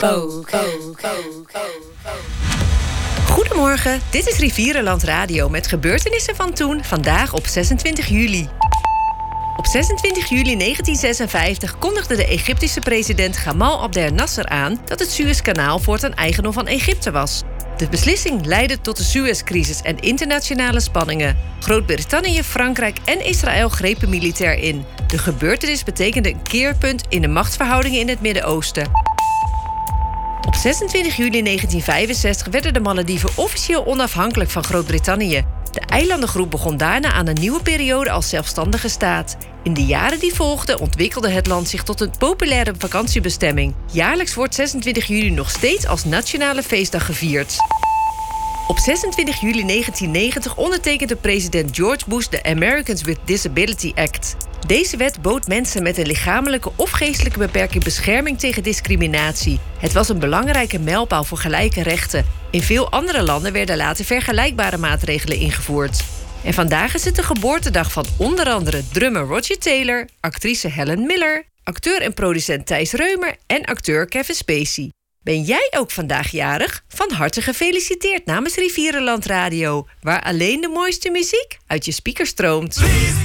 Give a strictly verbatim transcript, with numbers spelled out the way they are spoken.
Goedemorgen, dit is Rivierenland Radio met gebeurtenissen van toen, vandaag op zesentwintig juli. Op zesentwintig juli negentien zesenvijftig kondigde de Egyptische president Gamal Abdel Nasser aan dat het Suezkanaal voortaan eigendom van Egypte was. De beslissing leidde tot de Suezcrisis en internationale spanningen. Groot-Brittannië, Frankrijk en Israël grepen militair in. De gebeurtenis betekende een keerpunt in de machtsverhoudingen in het Midden-Oosten. Op zesentwintig juli negentien vijfenzestig werden de Malediven officieel onafhankelijk van Groot-Brittannië. De eilandengroep begon daarna aan een nieuwe periode als zelfstandige staat. In de jaren die volgden ontwikkelde het land zich tot een populaire vakantiebestemming. Jaarlijks wordt zesentwintig juli nog steeds als nationale feestdag gevierd. Op zesentwintig juli negentien negentig ondertekende president George Bush de Americans with Disability Act. Deze wet bood mensen met een lichamelijke of geestelijke beperking bescherming tegen discriminatie. Het was een belangrijke mijlpaal voor gelijke rechten. In veel andere landen werden later vergelijkbare maatregelen ingevoerd. En vandaag is het de geboortedag van onder andere drummer Roger Taylor, actrice Helen Miller, acteur en producent Thijs Reumer en acteur Kevin Spacey. Ben jij ook vandaag jarig? Van harte gefeliciteerd namens Rivierenland Radio, waar alleen de mooiste muziek uit je speaker stroomt.